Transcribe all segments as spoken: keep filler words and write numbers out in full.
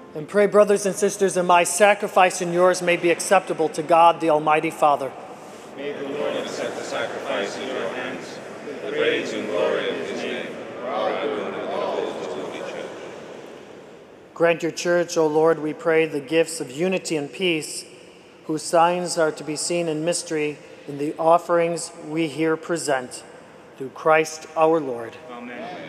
And pray, brothers and sisters, that my sacrifice and yours may be acceptable to God, the Almighty Father. May the Lord accept the sacrifice in your hands, the praise and glory of his name, for our good and the whole holy church. Grant your church, O Lord, we pray, the gifts of unity and peace, whose signs are to be seen in mystery in the offerings we here present. Through Christ our Lord. Amen.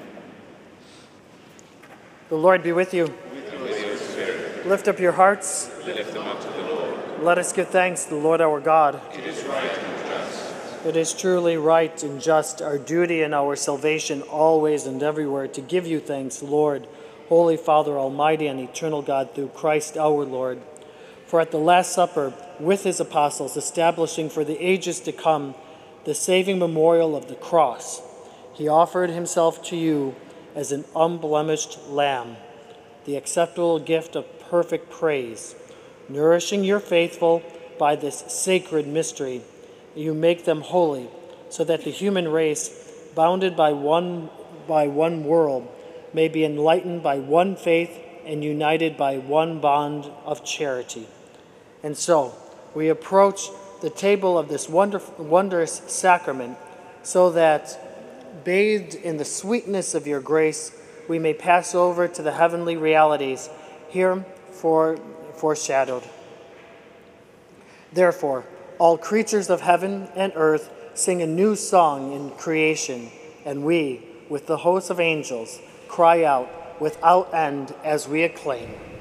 The Lord be with you. With your spirit. Lift up your hearts. We lift them up to the Lord. Let us give thanks to the Lord our God. It is right and just. It is truly right and just, our duty and our salvation always and everywhere, to give you thanks, Lord, Holy Father, Almighty and eternal God, through Christ our Lord. For at the Last Supper, with his apostles, establishing for the ages to come the saving memorial of the cross, he offered himself to you as an unblemished lamb, the acceptable gift of perfect praise. Nourishing your faithful by this sacred mystery, you make them holy, so that the human race, bounded by one, by one world, may be enlightened by one faith and united by one bond of charity. And so, we approach the table of this wonderful, wondrous sacrament, so that, bathed in the sweetness of your grace, we may pass over to the heavenly realities here for foreshadowed. Therefore, all creatures of heaven and earth sing a new song in creation, and we, with the hosts of angels, cry out without end as we acclaim.